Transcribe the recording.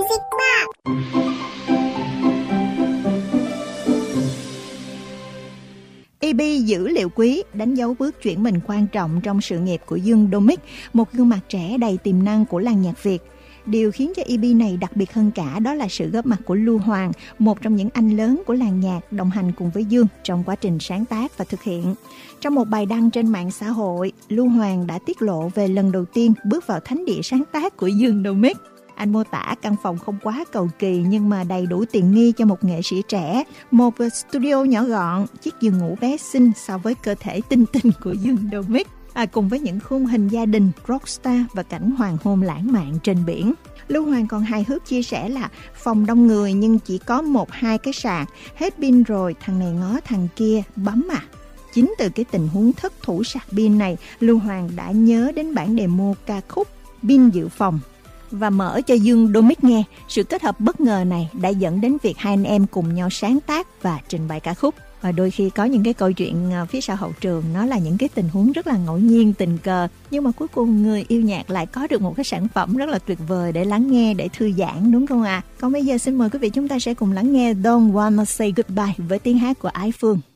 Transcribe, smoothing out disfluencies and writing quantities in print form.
Music Box. EB dữ liệu quý đánh dấu bước chuyển mình quan trọng trong sự nghiệp của Dương Domic, một gương mặt trẻ đầy tiềm năng của làng nhạc Việt. Điều khiến cho EB này đặc biệt hơn cả đó là sự góp mặt của Lưu Hoàng, một trong những anh lớn của làng nhạc đồng hành cùng với Dương trong quá trình sáng tác và thực hiện. Trong một bài đăng trên mạng xã hội, Lưu Hoàng đã tiết lộ về lần đầu tiên bước vào thánh địa sáng tác của Dương Domic. Anh mô tả căn phòng không quá cầu kỳ nhưng mà đầy đủ tiện nghi cho một nghệ sĩ trẻ. Một studio nhỏ gọn, chiếc giường ngủ bé xinh so với cơ thể tinh tinh của Dương Domic. Cùng với những khung hình gia đình, rockstar và cảnh hoàng hôn lãng mạn trên biển. Lưu Hoàng còn hài hước chia sẻ là phòng đông người nhưng chỉ có 1-2 cái sạc, hết pin rồi thằng này ngó thằng kia, bấm à. Chính từ cái tình huống thất thủ sạc pin này, Lưu Hoàng đã nhớ đến bản demo ca khúc Pin Dự Phòng và mở cho Dương Domic nghe. Sự kết hợp bất ngờ này đã dẫn đến việc hai anh em cùng nhau sáng tác và trình bày ca khúc. Và đôi khi có những cái câu chuyện phía sau hậu trường, nó là những cái tình huống rất là ngẫu nhiên, tình cờ, nhưng mà cuối cùng người yêu nhạc lại có được một cái sản phẩm rất là tuyệt vời để lắng nghe, để thư giãn, đúng không ạ? Còn bây giờ xin mời quý vị chúng ta sẽ cùng lắng nghe Don't Wanna Say Goodbye với tiếng hát của Ái Phương.